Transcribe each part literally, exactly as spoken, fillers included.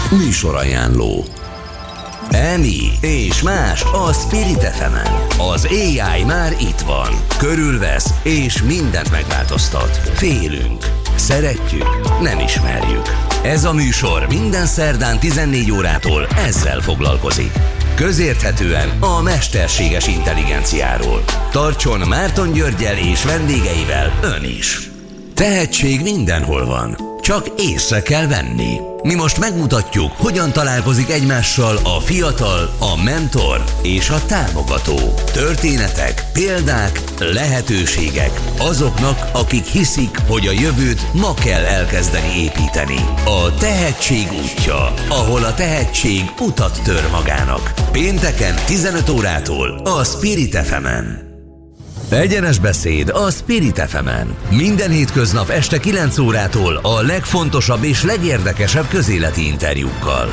Műsorajánló. Emi és más a Spirit ef emen. Az á i már itt van. Körülvesz és mindent megváltoztat. Félünk. Szeretjük. Nem ismerjük. Ez a műsor minden szerdán tizennégy órától ezzel foglalkozik. Közérthetően a mesterséges intelligenciáról. Tartson Márton Györggyel és vendégeivel ön is. Tehetség mindenhol van, csak észre kell venni. Mi most megmutatjuk, hogyan találkozik egymással a fiatal, a mentor és a támogató. Történetek, példák, lehetőségek azoknak, akik hiszik, hogy a jövőt ma kell elkezdeni építeni. A tehetség útja, ahol a tehetség utat tör magának. Pénteken tizenöt órától a Spirit ef emen. Egyenes beszéd a Spirit ef emen. Minden hétköznap este kilenc órától a legfontosabb és legérdekesebb közéleti interjúkkal.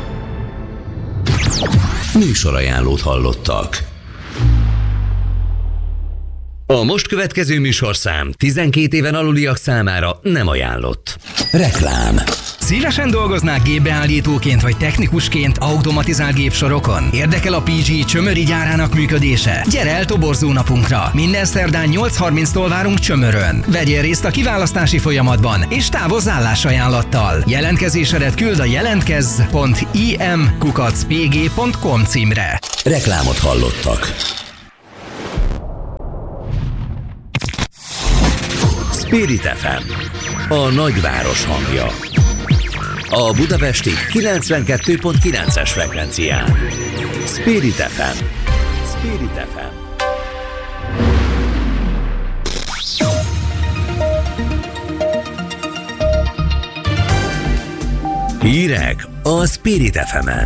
Műsorajánlót hallottak. A most következő műsorszám tizenkét éven aluliak számára nem ajánlott. Reklám. Szívesen dolgoznák gépbeállítóként vagy technikusként automatizált gépsorokon? Érdekel a pé gé Csömöri gyárának működése? Gyere el toborzó napunkra! Minden szerdán nyolc harminctól várunk Csömörön. Vegyél részt a kiválasztási folyamatban, és távozz állásajánlattal. Jelentkezésedet küld a jelentkezz pont im kukac pg pont com címre. Reklámot hallottak. Spirit ef em, a nagyváros hangja. A budapesti kilencvenkettő pont kilences frekvencián. Spirit ef em. Spirit ef em. Hírek a Spirit ef emen.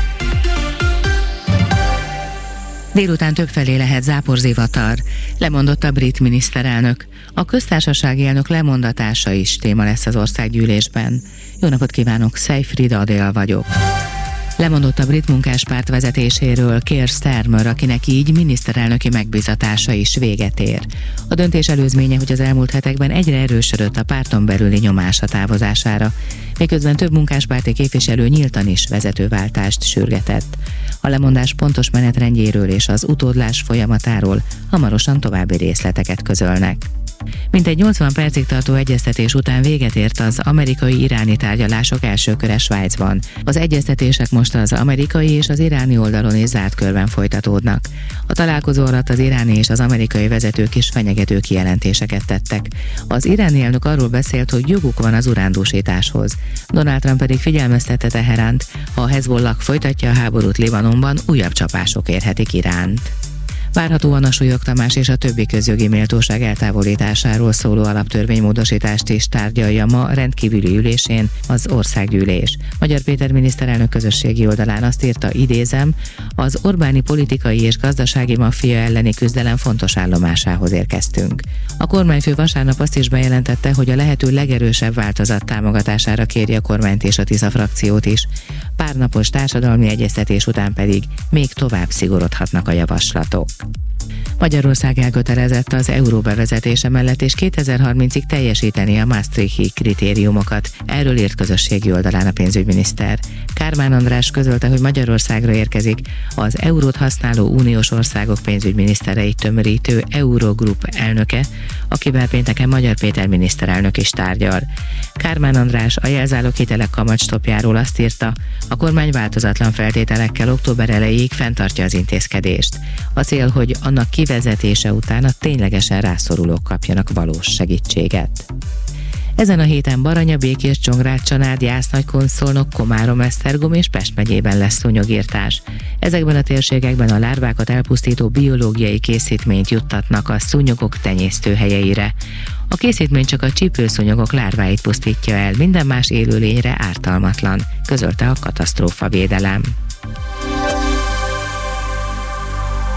Délután többfelé lehet záporzivatar, lemondott a brit miniszterelnök. A köztársasági elnök lemondatása is téma lesz az országgyűlésben. Jó napot kívánok, Seyfried Adél vagyok. Lemondott a brit munkáspárt vezetéséről Keir Starmer, akinek így miniszterelnöki megbízatása is véget ér. A döntés előzménye, hogy az elmúlt hetekben egyre erősödött a párton belüli nyomás a távozására, miközben több munkáspárti képviselő nyíltan is vezetőváltást sürgetett. A lemondás pontos menetrendjéről és az utódlás folyamatáról hamarosan további részleteket közölnek. Mintegy nyolcvan percig tartó egyeztetés után véget ért az amerikai-iráni tárgyalások első köre Svájcban. Az egyeztetések most az amerikai és az iráni oldalon is zárt körben folytatódnak. A találkozó alatt az iráni és az amerikai vezetők is fenyegető kijelentéseket tettek. Az iráni elnök arról beszélt, hogy joguk van az urándúsításhoz. Donald Trump pedig figyelmeztette Teheránt, ha a Hezbollah folytatja a háborút Libanonban, újabb csapások érhetik Iránt. Várhatóan a Súlyog Tamás és a többi közjogi méltóság eltávolításáról szóló alaptörvénymódosítást is tárgyalja ma rendkívüli ülésén az országgyűlés. Magyar Péter miniszterelnök közösségi oldalán azt írta, idézem, az Orbáni politikai és gazdasági maffia elleni küzdelem fontos állomásához érkeztünk. A kormányfő vasárnap azt is bejelentette, hogy a lehető legerősebb változat támogatására kéri a kormányt és a Tisza frakciót is. Pár napos társadalmi egyeztetés után pedig még tovább szigorodhatnak a javaslatok. Magyarország elkötelezett az euró bevezetése mellett, és kétezer-harmincig teljesíteni a Maastrichti kritériumokat. Erről írt közösségi oldalán a pénzügyminiszter. Kármán András közölte, hogy Magyarországra érkezik az eurót használó uniós országok pénzügyminisztereit tömörítő Eurogroup elnöke, akivel pénteken Magyar Péter miniszterelnök is tárgyal. Kármán András a jelzálog hitelek kamatstoppjáról azt írta, a kormány változatlan feltételekkel október elejéig fenntartja az intézkedést. A cél, hogy annak kivezetése után a ténylegesen rászorulók kapjanak valós segítséget. Ezen a héten Baranya, Békés, Csongrád, Csanád, Jász-Nagykun, Szolnok, Komárom, Esztergom és Pest megyében lesz szúnyogirtás. Ezekben a térségekben a lárvákat elpusztító biológiai készítményt juttatnak a szúnyogok tenyésztőhelyeire. A készítmény csak a csípőszúnyogok lárváit pusztítja el, minden más élőlényre ártalmatlan, közölte a katasztrófavédelem.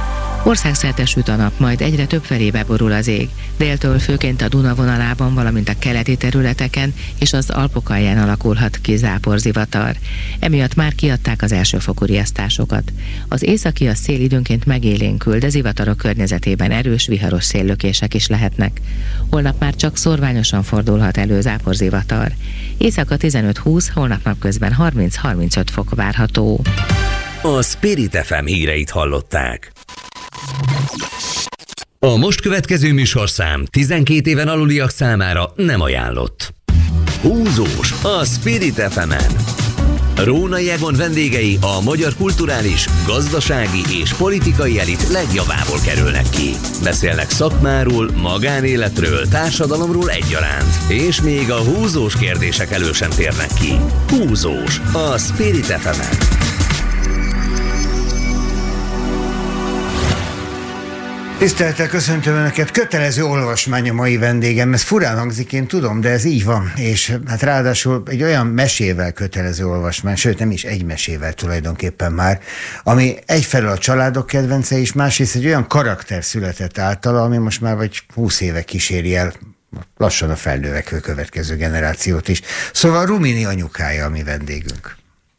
Országszerte süt a nap, majd egyre több felé beborul az ég. Déltől főként a Duna vonalában, valamint a keleti területeken és az Alpok alján alakulhat ki záporzivatar. Emiatt már kiadták az elsőfokú riasztásokat. Az északi a szél időnként megélénkül, de zivatarok környezetében erős, viharos széllökések is lehetnek. Holnap már csak szorványosan fordulhat elő záporzivatar. Éjszaka tizenöt-húsz, holnap napközben harminc-harmincöt fok várható. A Spirit ef em híreit hallották. A most következő műsorszám tizenkét éven aluliak számára nem ajánlott. Húzós a Spirit ef emen. Rónai Egon vendégei a magyar kulturális, gazdasági és politikai elit legjavából kerülnek ki. Beszélnek szakmáról, magánéletről, társadalomról egyaránt, és még a húzós kérdések elől sem térnek ki. Húzós a Spirit ef emen. Tisztelettel köszöntöm Önöket, kötelező olvasmány a mai vendégem, ez furán hangzik, én tudom, de ez így van, és hát ráadásul egy olyan mesével kötelező olvasmány, sőt nem is egy mesével tulajdonképpen már, ami egyfelől a családok kedvence, és másrészt egy olyan karakter született általa, ami most már vagy húsz éve kíséri el lassan a felnövekvő következő generációt is. Szóval Rumini anyukája a mi vendégünk.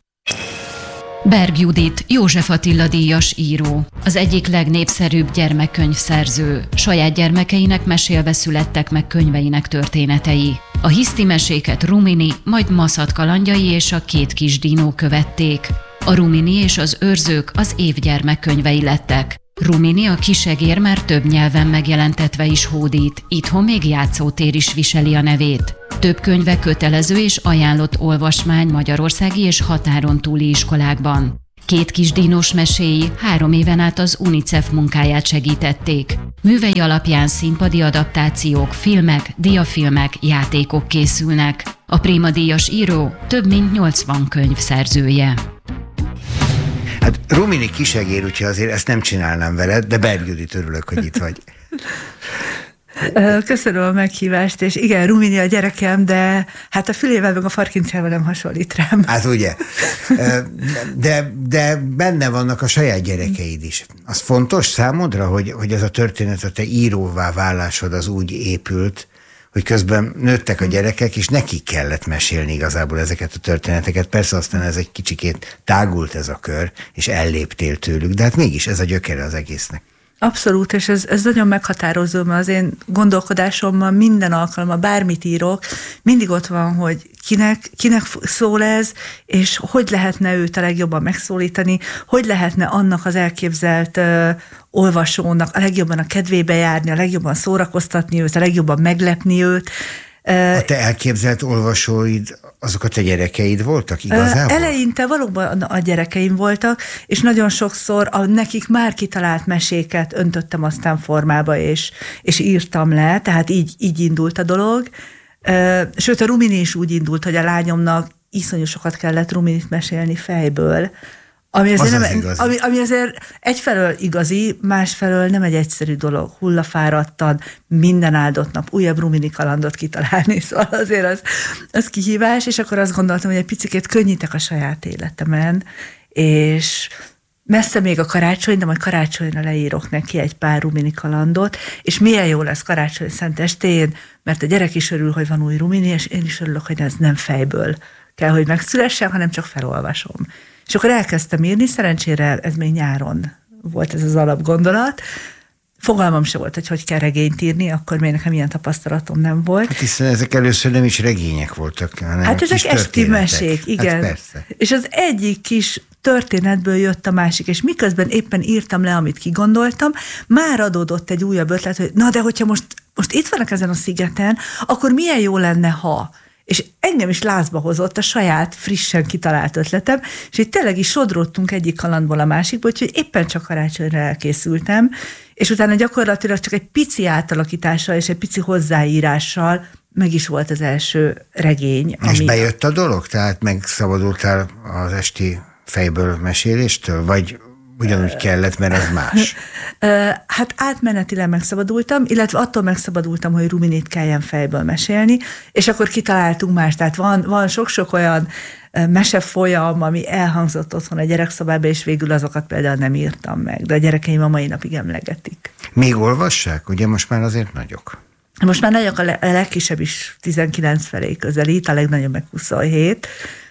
Berg Judit, József Attila díjas író, az egyik legnépszerűbb gyermekkönyvszerző. Saját gyermekeinek mesélve születtek meg könyveinek történetei. A hiszti meséket Rumini, majd Maszat kalandjai és a két kis dinó követték. A Rumini és az őrzők az év gyermekkönyvei lettek. Rumini a kisegér már több nyelven megjelentetve is hódít, itthon még játszótér is viseli a nevét. Több könyve kötelező és ajánlott olvasmány magyarországi és határon túli iskolákban. Két kis dínos meséi három éven át az UNICEF munkáját segítették. Művei alapján színpadi adaptációk, filmek, diafilmek, játékok készülnek. A Prima díjas író több mint nyolcvan könyv szerzője. Hát Rumini kisegér, úgyhogy azért ezt nem csinálnám veled, de Berg Judit, örülök, hogy itt vagy. Köszönöm a meghívást, és igen, Rumini a gyerekem, de hát a fülével meg a farkincával nem hasonlít rám. Hát ugye, de, de benne vannak a saját gyerekeid is. Az fontos számodra, hogy, hogy ez a történet, a te íróvá válásod az úgy épült, hogy közben nőttek a gyerekek, és nekik kellett mesélni igazából ezeket a történeteket. Persze aztán ez egy kicsikét tágult ez a kör, és elléptél tőlük, de hát mégis ez a gyökere az egésznek. Abszolút, és ez, ez nagyon meghatározó, mert az én gondolkodásommal minden alkalommal, bármit írok, mindig ott van, hogy kinek, kinek szól ez, és hogy lehetne őt a legjobban megszólítani, hogy lehetne annak az elképzelt uh, olvasónak a legjobban a kedvébe járni, a legjobban szórakoztatni őt, a legjobban meglepni őt. A te elképzelt olvasóid, azok a te gyerekeid voltak igazából? Eleinte valóban a gyerekeim voltak, és nagyon sokszor a nekik már kitalált meséket öntöttem aztán formába, és, és írtam le, tehát így, így indult a dolog. Sőt, a Rumini is úgy indult, hogy a lányomnak iszonyú sokat kellett Ruminit mesélni fejből, Ami azért, az nem, az ami, ami azért egyfelől igazi, másfelől nem egy egyszerű dolog. Hullafáradtan, minden áldott nap újabb Rumini kalandot kitalálni, szóval azért az, az kihívás, és akkor azt gondoltam, hogy egy picikét könnyítek a saját életemen, és messze még a karácsony, de majd karácsonyra leírok neki egy pár Rumini kalandot, és milyen jó lesz karácsony szentestén, mert a gyerek is örül, hogy van új Rumini, és én is örülök, hogy ez nem fejből kell, hogy megszülessen, hanem csak felolvasom. És akkor elkezdtem írni, szerencsére ez még nyáron volt ez az alapgondolat. Fogalmam se volt, hogy hogy kell regényt írni, akkor még nekem ilyen tapasztalatom nem volt. Hát hiszen ezek először nem is regények voltak, hanem hát ezek esti mesék, igen. Hát persze. És az egyik kis történetből jött a másik, és miközben éppen írtam le, amit kigondoltam, már adódott egy újabb ötlet, hogy na de hogyha most, most itt vannak ezen a szigeten, akkor milyen jó lenne, ha... És engem is lázba hozott a saját frissen kitalált ötletem, és itt tényleg is sodródtunk egyik kalandból a másikból, úgyhogy éppen csak karácsonyra elkészültem, és utána gyakorlatilag csak egy pici átalakítással és egy pici hozzáírással meg is volt az első regény. És ami... bejött a dolog? Tehát megszabadultál az esti fejből meséléstől? Vagy ugyanúgy kellett, mert ez más? Hát átmenetileg megszabadultam, illetve attól megszabadultam, hogy Ruminit kelljen fejből mesélni, és akkor kitaláltunk más. Tehát van, van sok-sok olyan mesefolyam, ami elhangzott otthon a gyerekszobában, és végül azokat például nem írtam meg, de a gyerekeim a mai napig emlegetik. Még olvassák? Ugye most már azért nagyok. Most már nagyok, a legkisebb is tizenkilenc felé közelít, a legnagyobb meg huszonhét,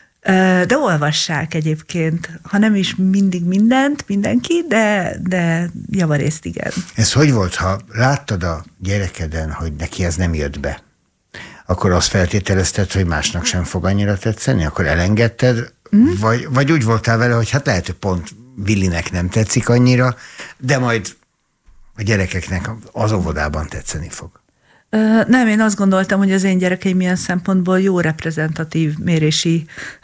de olvassák egyébként, ha nem is mindig mindent, mindenki, de, de javarészt igen. Ez hogy volt, ha láttad a gyerekeden, hogy neki ez nem jött be? Akkor azt feltételezted, hogy másnak sem fog annyira tetszeni? Akkor elengedted? Mm. Vagy, vagy úgy voltál vele, hogy hát lehet, hogy pont Willinek nem tetszik annyira, de majd a gyerekeknek az óvodában tetszeni fog. Nem, én azt gondoltam, hogy az én gyerekeim milyen szempontból jó reprezentatív mérési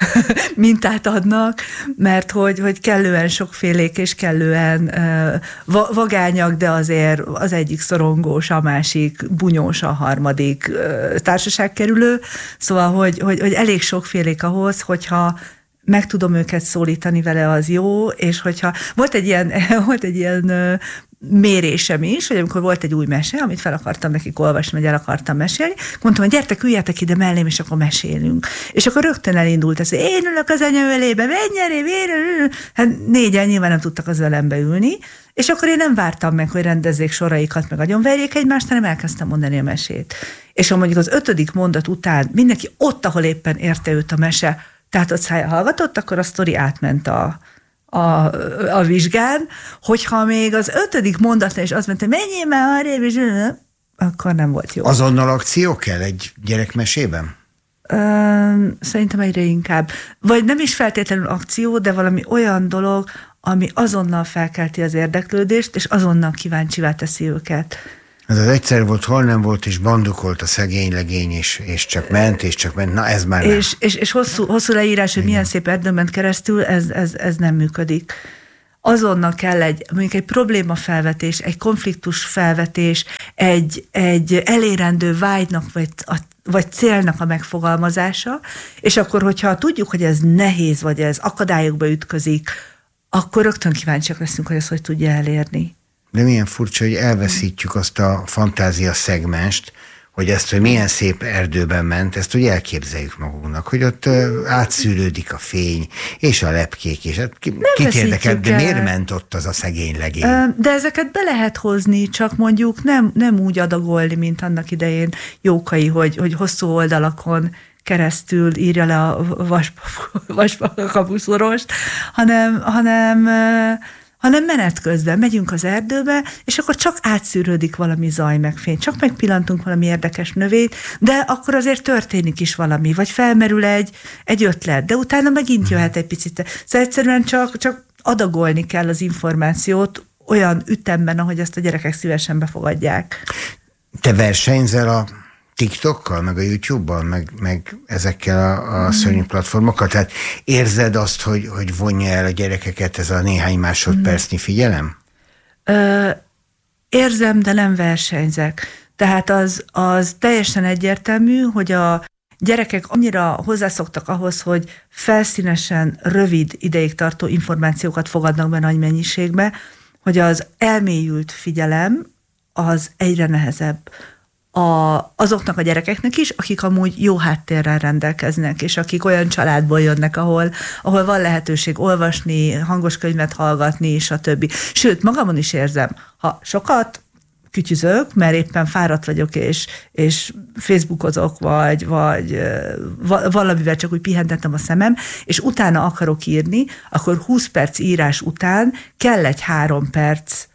mintát adnak, mert hogy, hogy kellően sokfélék és kellően uh, vagányak, de azért az egyik szorongós, a másik bunyós, a harmadik uh, társaságkerülő. Szóval, hogy, hogy, hogy elég sokfélék ahhoz, hogyha meg tudom őket szólítani vele, az jó, és hogyha volt egy ilyen, volt egy ilyen uh, mérésem is, hogy amikor volt egy új mese, amit fel akartam nekik olvasni, vagy el akartam mesélni, mondtam, hogy gyertek, üljetek ide mellém, és akkor mesélünk. És akkor rögtön elindult ez, hogy én ülök az anya ölébe, menj elém, én hát négyen nyilván nem tudtak az ölembe ülni, és akkor én nem vártam meg, hogy rendezzék soraikat, meg agyonverjék egymást, hanem elkezdtem mondani a mesét. És ha mondjuk az ötödik mondat után mindenki ott, ahol éppen érte őt a mese, tehát ott szája hallgatott, akkor a sztori átment a A, a vizsgán, hogyha még az ötödik mondatnál is azt mondta, hogy menjél már arrébb, és akkor nem volt jó. Azonnal akció kell egy gyerekmesében? Ö, szerintem egyre inkább. Vagy nem is feltétlenül akció, de valami olyan dolog, ami azonnal felkelti az érdeklődést, és azonnal kíváncsivá teszi őket. Ez az egyszer volt, hol nem volt, és bandukolt a szegény legény, és, és csak ment, és csak ment. Na, ez már nem. És, és, és hosszú, hosszú leírás, hogy milyen szép erdőn ment keresztül, ez, ez, ez nem működik. Azonnal kell egy, mondjuk egy problémafelvetés, egy konfliktus felvetés, egy, egy elérendő vágynak, vagy, a, vagy célnak a megfogalmazása, és akkor, hogyha tudjuk, hogy ez nehéz, vagy ez akadályokba ütközik, akkor rögtön kíváncsiak leszünk, hogy ezt hogy tudja elérni. De milyen furcsa, hogy elveszítjük azt a fantázia szegmenst, hogy ezt, hogy milyen szép erdőben ment, ezt úgy elképzeljük magunknak, hogy ott uh, átszűrődik a fény, és a lepkék, és hát ki, kit érdekel, de miért ment ott az a szegény legény? De ezeket be lehet hozni, csak mondjuk nem, nem úgy adagolni, mint annak idején Jókai, hogy, hogy hosszú oldalakon keresztül írja le a vaskapuszorost, hanem, hanem hanem menet közben megyünk az erdőbe, és akkor csak átszűrődik valami zaj meg fény, csak megpillantunk valami érdekes növényt, de akkor azért történik is valami, vagy felmerül egy, egy ötlet, de utána megint jöhet egy picit. Szóval egyszerűen csak, csak adagolni kell az információt olyan ütemben, ahogy ezt a gyerekek szívesen befogadják. Te versenyzel a TikTokkal, meg a YouTube-bal, meg, meg ezekkel a, a szörnyű platformokkal? Tehát érzed azt, hogy, hogy vonja el a gyerekeket ez a néhány másodpercnyi figyelem? Ö, érzem, de nem versenyzek. Tehát az, az teljesen egyértelmű, hogy a gyerekek annyira hozzászoktak ahhoz, hogy felszínesen, rövid ideig tartó információkat fogadnak be nagy mennyiségbe, hogy az elmélyült figyelem az egyre nehezebb. A, azoknak a gyerekeknek is, akik amúgy jó háttérrel rendelkeznek, és akik olyan családból jönnek, ahol, ahol van lehetőség olvasni, hangos könyvet hallgatni, stb. Sőt, magamon is érzem, ha sokat kütyüzök, mert éppen fáradt vagyok, és, és Facebookozok, vagy, vagy valamivel csak úgy pihentettem a szemem, és utána akarok írni, akkor húsz perc írás után kell egy három perc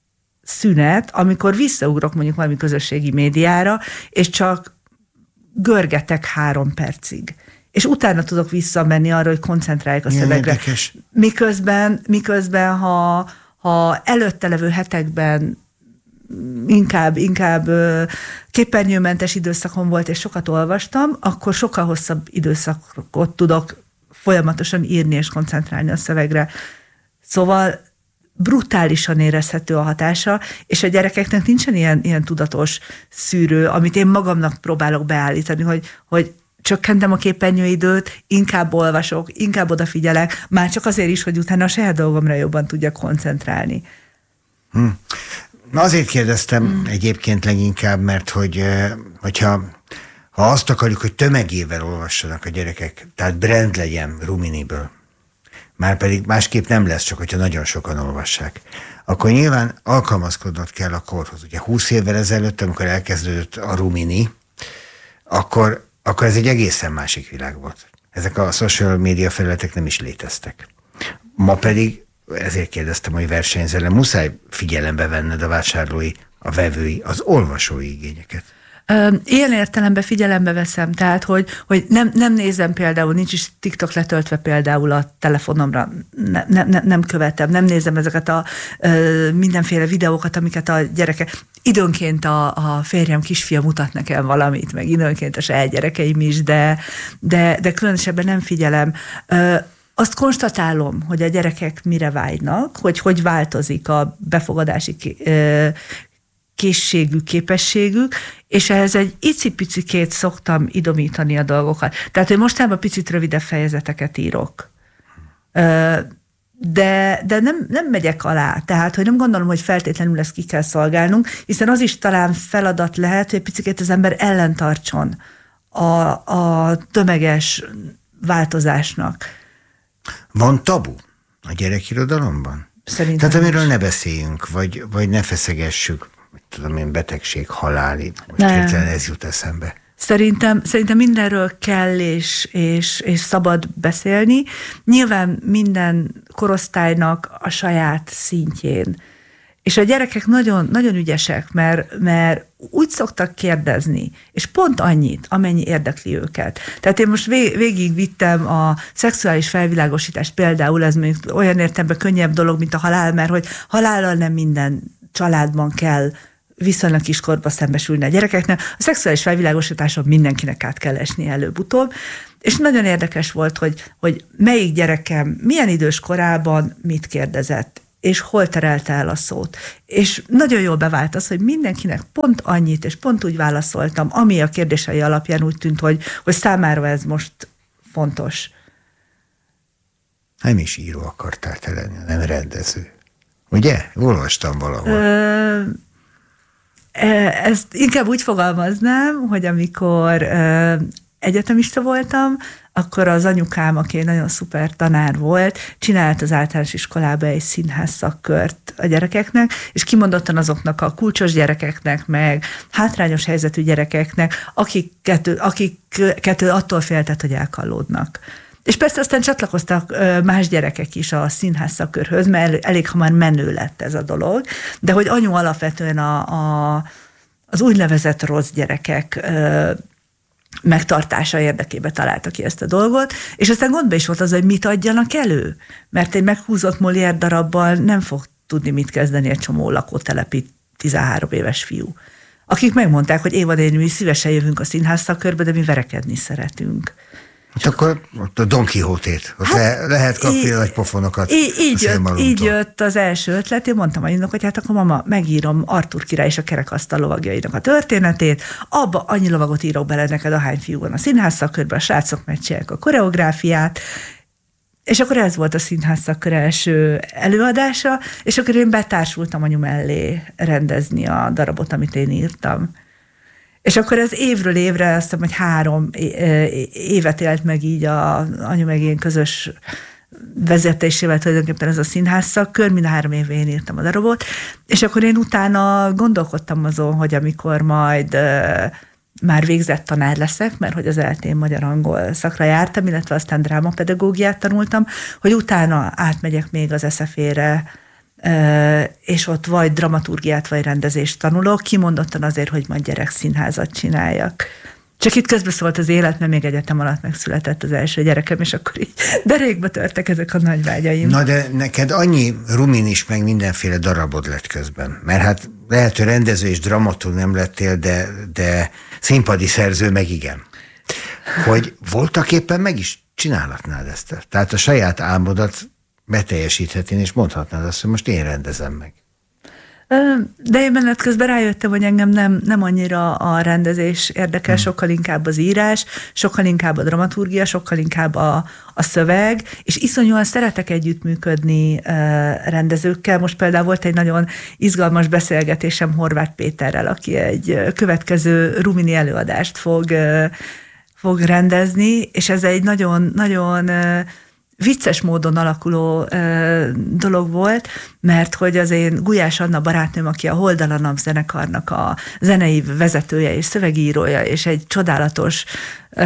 szünet, amikor visszaugrok mondjuk valami közösségi médiára, és csak görgetek három percig. És utána tudok visszamenni arra, hogy koncentrálják a szövegre. Miközben, miközben ha, ha előtte levő hetekben inkább, inkább képernyőmentes időszakom volt, és sokat olvastam, akkor sokkal hosszabb időszakot tudok folyamatosan írni és koncentrálni a szövegre. Szóval brutálisan érezhető a hatása, és a gyerekeknek nincsen ilyen, ilyen tudatos szűrő, amit én magamnak próbálok beállítani, hogy, hogy csökkentem a képernyőidőt, inkább olvasok, inkább odafigyelek, már csak azért is, hogy utána a saját dolgomra jobban tudjak koncentrálni. Hm. Na azért kérdeztem hm. egyébként leginkább, mert hogy hogyha ha azt akarjuk, hogy tömegével olvassanak a gyerekek, tehát brand legyen Ruminiből, már pedig másképp nem lesz, csak hogyha nagyon sokan olvassák, akkor nyilván alkalmazkodnod kell a korhoz. Ugye húsz évvel ezelőtt, amikor elkezdődött a Rumini, akkor, akkor ez egy egészen másik világ volt. Ezek a social media felületek nem is léteztek. Ma pedig, ezért kérdeztem, hogy versenyzel, muszáj figyelembe venned a vásárlói, a vevői, az olvasói igényeket. Ilyen értelemben figyelembe veszem, tehát, hogy, hogy nem, nem nézem például, nincs is TikTok letöltve például a telefonomra, ne, ne, nem követem, nem nézem ezeket a ö, mindenféle videókat, amiket a gyerekek, időnként a, a férjem kisfia mutat nekem valamit, meg időnként a saját gyerekeim is, de, de, de különösebben nem figyelem. Ö, Azt konstatálom, hogy a gyerekek mire vágynak, hogy hogy változik a befogadási készségük, képességük, és ehhez egy icipicikét szoktam idomítani a dolgokat. Tehát, hogy mostában picit rövidebb fejezeteket írok. De, de nem, nem megyek alá. Tehát, hogy nem gondolom, hogy feltétlenül ezt ki kell szolgálnunk, hiszen az is talán feladat lehet, hogy picikét az ember ellentartson a, a tömeges változásnak. Van tabu a gyerekirodalomban? Szerintem Tehát amiről ne beszéljünk, vagy, vagy ne feszegessük, tudom én, betegség, halál, most hirtelen ez jut eszembe. Szerintem, szerintem mindenről kell és, és, és szabad beszélni. Nyilván minden korosztálynak a saját szintjén. És a gyerekek nagyon, nagyon ügyesek, mert, mert úgy szoktak kérdezni, és pont annyit, amennyi érdekli őket. Tehát én most végig vittem a szexuális felvilágosítást például, ez még olyan értelemben könnyebb dolog, mint a halál, mert hogy halállal nem minden családban kell viszonylag kiskorba szembesülni a gyerekeknek. A szexuális felvilágosításon mindenkinek át kell esni előbb-utóbb. És nagyon érdekes volt, hogy, hogy melyik gyerekem milyen idős korában mit kérdezett, és hol terelte el a szót. És nagyon jól bevált az, hogy mindenkinek pont annyit, és pont úgy válaszoltam, ami a kérdései alapján úgy tűnt, hogy, hogy számára ez most fontos. Nem is író akartál te lenni, nem rendező. Ugye? Olvastam valahol. Ö, ezt inkább úgy fogalmaznám, hogy amikor ö, egyetemista voltam, akkor az anyukám, aki egy nagyon szuper tanár volt, csinált az általános iskolába egy színház szakkört a gyerekeknek, és kimondottan azoknak a kulcsos gyerekeknek, meg hátrányos helyzetű gyerekeknek, akiket, akiket attól féltett, hogy elkallódnak. És persze aztán csatlakoztak más gyerekek is a színház szakkörhöz, mert elég hamar menő lett ez a dolog, de hogy anyu alapvetően a, a, az úgynevezett rossz gyerekek megtartása érdekében találta ki ezt a dolgot, és aztán gondba is volt az, hogy mit adjanak elő, mert egy meghúzott Molière darabbal nem fog tudni mit kezdeni egy csomó lakótelepi tizenhárom éves fiú. Akik megmondták, hogy Éva néni, mi szívesen jövünk a színház szakkörbe, de mi verekedni szeretünk. Hát akkor ott a Don Quixote-t, ott hát, le, lehet kapni í- nagy pofonokat. Í- így, jött, így jött az első ötlet, én mondtam anyunak, hogy hát akkor mama, megírom Artúr király és a kerekasztal lovagjainak a történetét, abba annyi lovagot írok bele neked, ahány fiú van a színház szakkörbe, a srácok megcsinálják a koreográfiát, és akkor ez volt a színház szakkör első előadása, és akkor én betársultam anyu mellé rendezni a darabot, amit én írtam. És akkor ez évről évre, azt hiszem, hogy három évet élt meg így a anyu meg én közös vezetésével tulajdonképpen ez a színház szakkör, mind a három évben én írtam a darabot, és akkor én utána gondolkodtam azon, hogy amikor majd uh, már végzett tanár leszek, mert hogy az eltén magyar-angol szakra jártam, illetve aztán drámapedagógiát tanultam, hogy utána átmegyek még az es ef é-re, és ott vagy dramaturgiát, vagy rendezést tanulok, kimondottan azért, hogy majd gyerekszínházat csináljak. Csak itt közbeszólt az élet, mert még egyetem alatt megszületett az első gyerekem, és akkor így derékbe törtek ezek a nagy vágyaim. Na de neked annyi rumin is, meg mindenféle darabod lett közben. Mert hát lehet, hogy rendező és dramaturg nem lettél, de, de színpadi szerző meg igen. Hogy voltak éppen meg is csinálhatnád ezt. Tehát a saját álmodat beteljesíthetén, és mondhatnád azt, hogy most én rendezem meg. De én menet közben rájöttem, hogy engem nem, nem annyira a rendezés érdekel, hmm. sokkal inkább az írás, sokkal inkább a dramaturgia, sokkal inkább a, a szöveg, és iszonyúan szeretek együttműködni uh, rendezőkkel. Most például volt egy nagyon izgalmas beszélgetésem Horváth Péterrel, aki egy következő Rumini előadást fog, uh, fog rendezni, és ez egy nagyon, nagyon uh, vicces módon alakuló ö, dolog volt, mert hogy az én Gulyás Anna barátnőm, aki a Hold a Nap zenekarnak a zenei vezetője és szövegírója, és egy csodálatos, ö,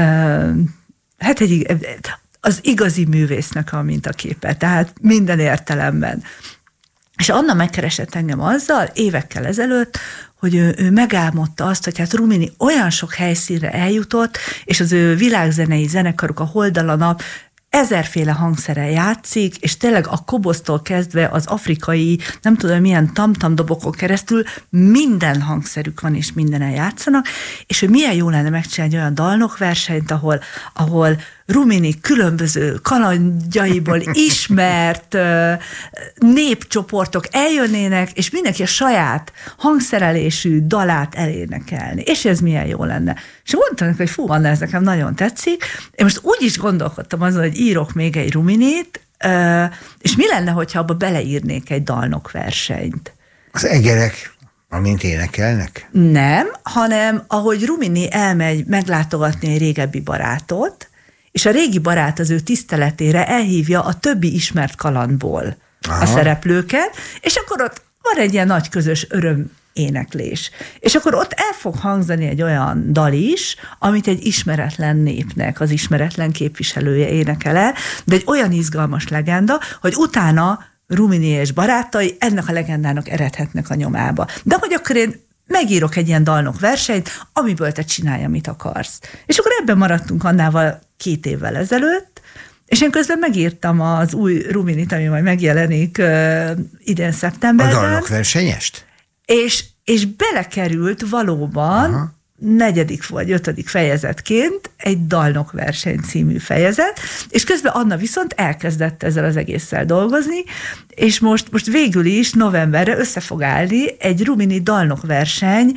hát egy, az igazi művésznek a mintaképe, tehát minden értelemben. És Anna megkeresett engem azzal évekkel ezelőtt, hogy ő, ő megálmodta azt, hogy hát Rumini olyan sok helyszínre eljutott, és az ő világzenei zenekaruk, a Hold a Nap ezerféle hangszerrel játszik, és tényleg a kobosztól kezdve az afrikai, nem tudom milyen tamtam dobokon keresztül minden hangszerük van, és mindenen játszanak, és hogy milyen jó lenne megcsinálni olyan dalnokversenyt, ahol, ahol Rumini különböző kalandjaiból ismert uh, népcsoportok eljönnének, és mindenki a saját hangszerelésű dalát elénekelni. És ez milyen jó lenne. És mondtam neki, hogy fú, Anna, ez nekem nagyon tetszik. Én most úgy is gondolkodtam azon, hogy írok még egy Ruminit, uh, és mi lenne, hogyha abba beleírnék egy dalnokversenyt? Az egerek, amint énekelnek? Nem, hanem ahogy Rumini elmegy meglátogatni egy régebbi barátot, és a régi barát az ő tiszteletére elhívja a többi ismert kalandból Aha. a szereplőket, és akkor ott van egy ilyen nagy közös öröm éneklés. És akkor ott el fog hangzani egy olyan dal is, amit egy ismeretlen népnek az ismeretlen képviselője énekel el, de egy olyan izgalmas legenda, hogy utána Rumini és barátai ennek a legendának eredhetnek a nyomába. De hogy akkor én megírok egy ilyen dalnok versenyt, amiből te csinálj, amit akarsz. És akkor ebben maradtunk Annával két évvel ezelőtt, és én közben megírtam az új Ruminit, ami majd megjelenik uh, idén szeptemberben. A dalnok versenyest? És, és belekerült valóban Aha. negyedik vagy ötödik fejezetként egy dalnokverseny című fejezet, és közben Anna viszont elkezdett ezzel az egésszel dolgozni, és most, most végül is novemberre össze fog állni egy Rumini dalnokverseny,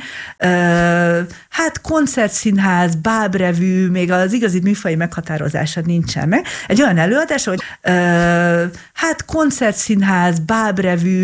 hát koncertszínház, bábrevű, még az igazi műfai meghatározása nincsen meg. Egy olyan előadás, hogy hát koncertszínház, bábrevű,